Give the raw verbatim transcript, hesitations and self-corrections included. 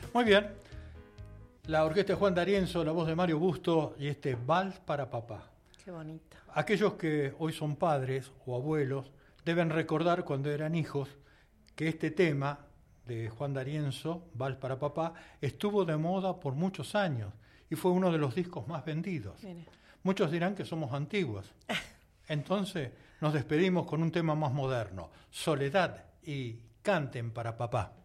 Muy bien. La orquesta de Juan D'Arienzo, la voz de Mario Busto y este Vals para Papá. Qué bonito. Aquellos que hoy son padres o abuelos deben recordar cuando eran hijos que este tema de Juan D'Arienzo, Vals para Papá, estuvo de moda por muchos años y fue uno de los discos más vendidos. Mire. Muchos dirán que somos antiguos. Entonces nos despedimos con un tema más moderno, Soledad y Canten para Papá.